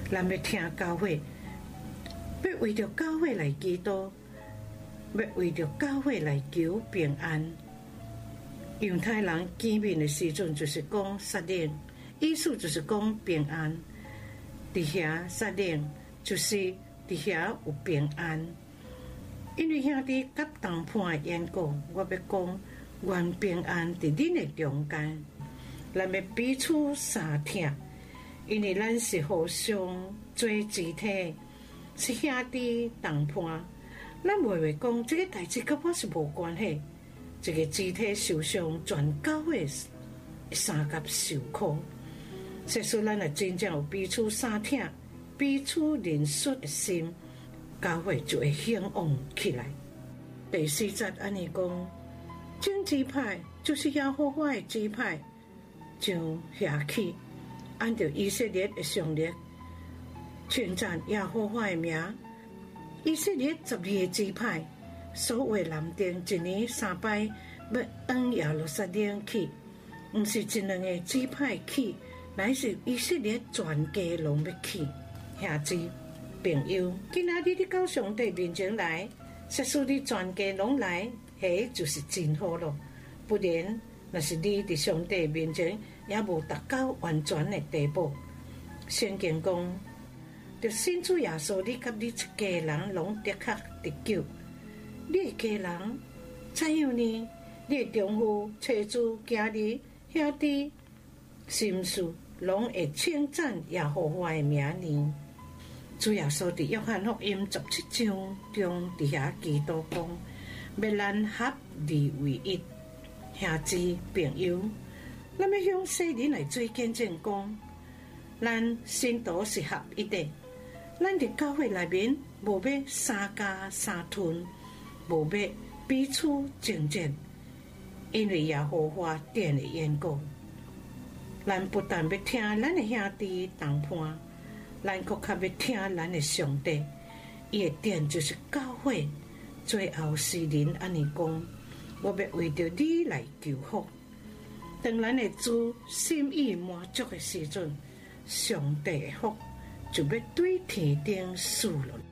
咱要听教会，要为着教会来祈祷，要为着教会来求平安。犹太人见面的时阵，就是讲撒冷，意思就是讲平安。伫遐撒冷，就是伫遐有平安。因为兄弟甲同伴的缘故，我要讲愿平安伫恁的中间。咱要彼此相疼，因为咱是互相做肢体，是兄弟同伴。咱袂话讲这个代志甲我是无关系。这个肢体受伤，全教会三甲受苦。即使咱也真正有彼此相疼、彼此认识的心，教会就会兴旺起来。第4节安尼讲，荆棘派就是耶和华的支派，就下去，按照以色列的常例，称赞耶和华的名。以色列12个支派。所谓南丁一年3摆要往耶路撒冷去，不是一两个支派去，乃是以色列全家拢要去。兄弟朋友，今仔日你到上帝面前来，即使你全家拢来，迄就是真好咯。不然，若是你伫上帝面前也无达到完全的地步。圣经讲，着信主耶稣，你甲你一家人拢的确得救。你的家人怎样呢？你的丈夫、妻子、家人、兄弟，是毋是拢会称赞耶和华的名呢？主耶稣伫约翰福音17章中伫遐基督讲，要咱合二为一。兄弟朋友，咱要向世人来做见证讲，咱信徒是合一的。咱伫教会内面无要三家三吞。无要彼此争战，因为耶和华殿的缘故，咱不但要听咱的兄弟同伴，咱更较要听咱的上帝。伊的殿就是教会。最后诗人安尼讲：我要为着你来求福。当咱的主心意满足的时阵，上帝的福就要对天顶赐落。